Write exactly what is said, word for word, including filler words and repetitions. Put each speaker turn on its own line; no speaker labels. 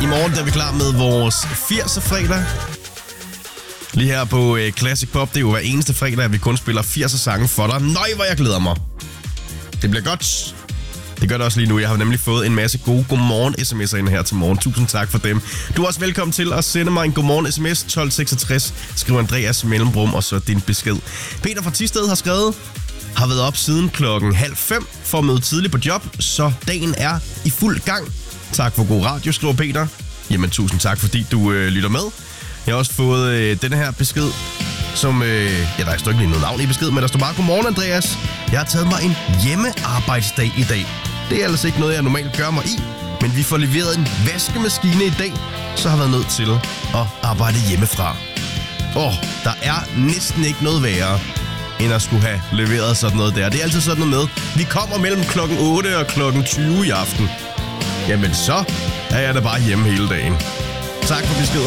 I morgen der er vi klar med vores firser fredag. Lige her på uh, Classic Pop, det er jo hver eneste fredag, at vi kun spiller firser sange for dig. Nøj, hvor jeg glæder mig. Det bliver godt. Det gør det også lige nu. Jeg har nemlig fået en masse gode godmorgen sms'er ind her til morgen. Tusind tak for dem. Du er også velkommen til at sende mig en godmorgen sms tolv seksogtres. Skriv Andreas mellemrum og så din besked. Peter fra Thisted har skrevet: har været op siden klokken halv fem for at møde tidligt på job, så dagen er i fuld gang. Tak for god radio, skriver Peter. Jamen tusind tak, fordi du øh, lytter med. Jeg har også fået øh, denne her besked, som... Øh, ja, der står ikke lige noget navn i besked, men der står bare: godmorgen, Andreas. Jeg har taget mig en hjemmearbejdsdag i dag. Det er altså ikke noget, jeg normalt gør mig i, men vi får leveret en vaskemaskine i dag, så har jeg været nødt til at arbejde hjemmefra. Åh, oh, der er næsten ikke noget værre, end at skulle have leveret sådan noget der. Det er altid sådan noget med: vi kommer mellem klokken otte og klokken tyve i aften. Jamen så er jeg da bare hjemme hele dagen. Tak for beskeden.